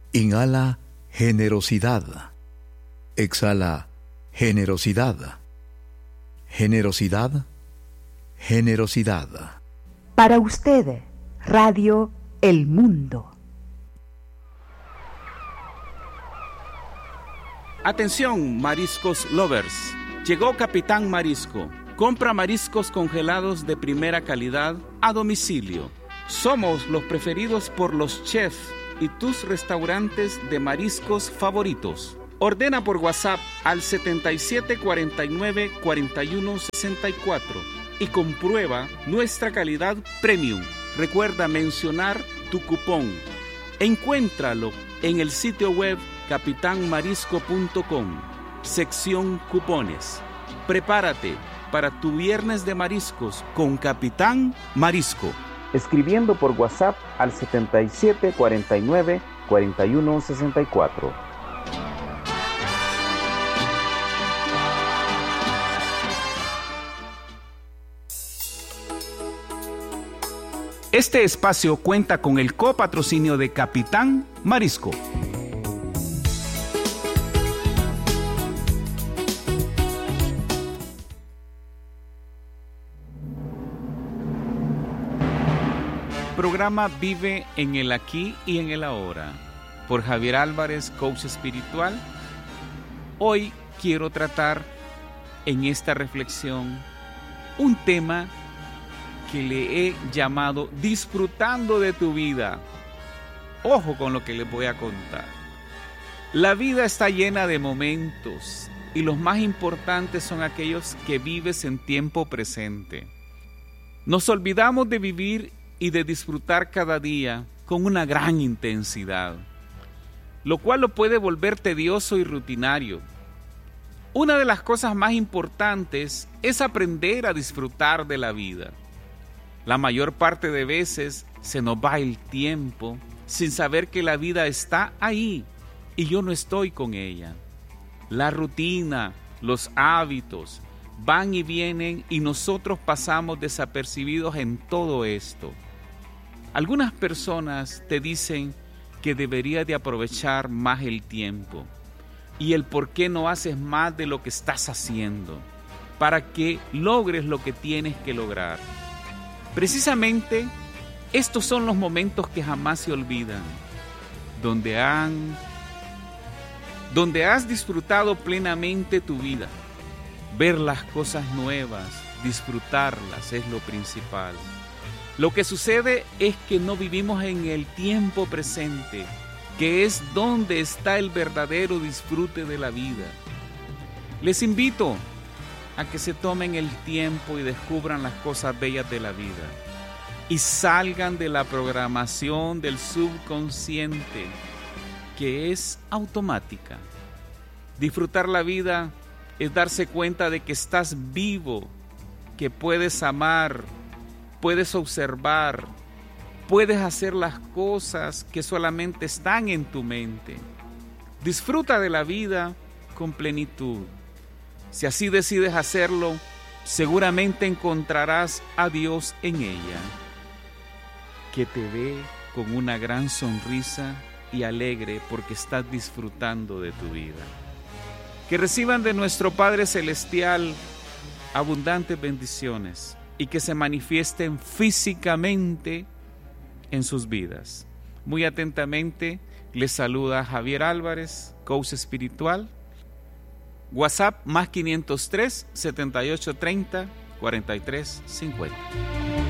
Inhala generosidad. Exhala generosidad. Generosidad, generosidad. Para usted, Radio El Mundo. Atención, mariscos lovers. Llegó Capitán Marisco. Compra mariscos congelados de primera calidad a domicilio. Somos los preferidos por los chefs y tus restaurantes de mariscos favoritos. Ordena por WhatsApp al 7749-4164 y comprueba nuestra calidad premium. Recuerda mencionar tu cupón. Encuéntralo en el sitio web capitanmarisco.com, sección cupones. Prepárate para tu viernes de mariscos con Capitán Marisco. Escribiendo por WhatsApp al 7749-4164. Este espacio cuenta con el copatrocinio de Capitán Marisco. Programa Vive en el Aquí y en el Ahora, por Javier Álvarez, coach espiritual. Hoy quiero tratar en esta reflexión un tema que le he llamado disfrutando de tu vida. Ojo con lo que les voy a contar. La vida está llena de momentos y los más importantes son aquellos que vives en tiempo presente. Nos olvidamos de vivir y de disfrutar cada día con una gran intensidad, lo cual lo puede volver tedioso y rutinario. Una de las cosas más importantes es aprender a disfrutar de la vida. La mayor parte de veces se nos va el tiempo sin saber que la vida está ahí y yo no estoy con ella. La rutina, los hábitos van y vienen y nosotros pasamos desapercibidos en todo esto. Algunas personas te dicen que deberías de aprovechar más el tiempo y el por qué no haces más de lo que estás haciendo para que logres lo que tienes que lograr. Precisamente estos son los momentos que jamás se olvidan, donde has disfrutado plenamente tu vida. Ver las cosas nuevas, disfrutarlas es lo principal. Lo que sucede es que no vivimos en el tiempo presente, que es donde está el verdadero disfrute de la vida. Les invito a que se tomen el tiempo y descubran las cosas bellas de la vida y salgan de la programación del subconsciente, que es automática. Disfrutar la vida es darse cuenta de que estás vivo, que puedes amar, puedes observar, puedes hacer las cosas que solamente están en tu mente. Disfruta de la vida con plenitud. Si así decides hacerlo, seguramente encontrarás a Dios en ella, que te ve con una gran sonrisa y alegre porque estás disfrutando de tu vida. Que reciban de nuestro Padre Celestial abundantes bendiciones y que se manifiesten físicamente en sus vidas. Muy atentamente les saluda Javier Álvarez, coach espiritual. WhatsApp +503 7830 4350.